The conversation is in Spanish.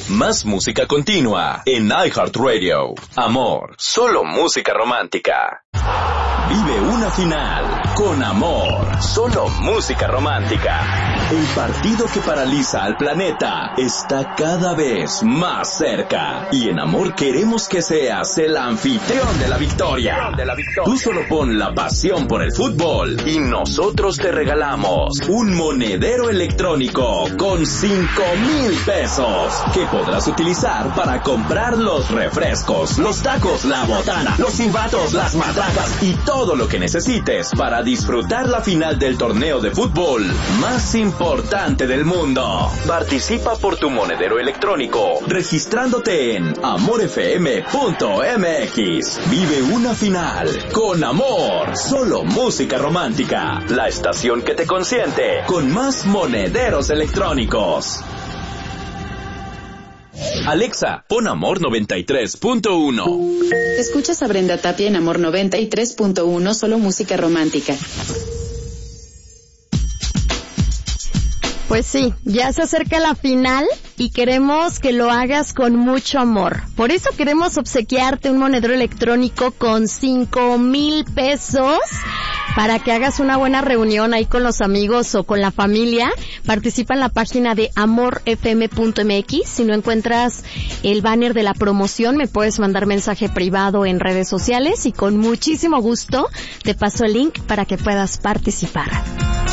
Más música continua en iHeartRadio. Amor, solo música romántica. Vive una final con Amor, solo música romántica. El partido que paraliza al planeta está cada vez más cerca. Y en Amor queremos que seas el anfitrión de la victoria. Tú solo pon la pasión por el fútbol y nosotros te regalamos un monedero electrónico con 5,000 pesos que podrás utilizar para comprar los refrescos, los tacos, la botana, los silbatos, las matracas y todo lo que necesites para disfrutar la final del torneo de fútbol más importante del mundo. Participa por tu monedero electrónico registrándote en amorfm.mx. Vive una final con Amor, solo música romántica. La estación que te consiente con más monederos electrónicos. Alexa, pon Amor 93.1. Escuchas a Brenda Tapia en Amor 93.1, solo música romántica. Pues sí, ya se acerca la final y queremos que lo hagas con mucho amor. Por eso queremos obsequiarte un monedero electrónico con 5,000 pesos para que hagas una buena reunión ahí con los amigos o con la familia. Participa en la página de amorfm.mx. Si no encuentras el banner de la promoción, me puedes mandar mensaje privado en redes sociales y con muchísimo gusto te paso el link para que puedas participar.